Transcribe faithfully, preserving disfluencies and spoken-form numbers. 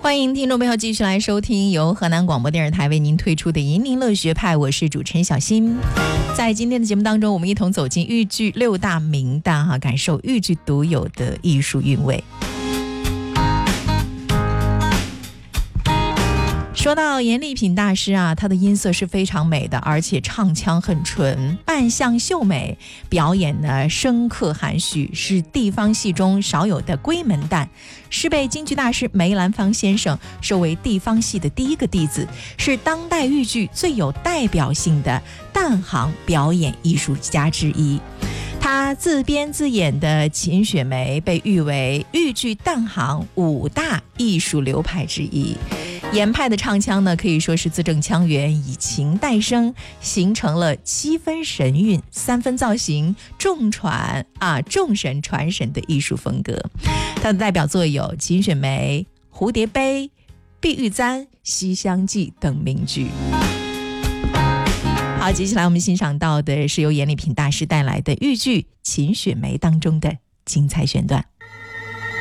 欢迎听众朋友继续来收听由河南广播电视台为您推出的银铃乐学派，我是主持人小新。在今天的节目当中，我们一同走进豫剧六大名旦哈，感受豫剧独有的艺术韵味。说到阎立品大师啊，他的音色是非常美的，而且唱腔很纯，扮相秀美，表演呢深刻含蓄，是地方戏中少有的闺门旦，是被京剧大师梅兰芳先生收为地方戏的第一个弟子，是当代豫剧最有代表性的旦行表演艺术家之一。他自编自演的秦雪梅被誉为豫剧旦行五大艺术流派之一。严派的唱腔呢，可以说是字正腔圆，以情带声，形成了七分神韵、三分造型、众传啊众神传神的艺术风格。他的代表作有《秦雪梅》《蝴蝶杯》《碧玉簪》《西厢记》等名剧。好，接下来我们欣赏到的是由阎立品大师带来的豫剧《秦雪梅》当中的精彩选段。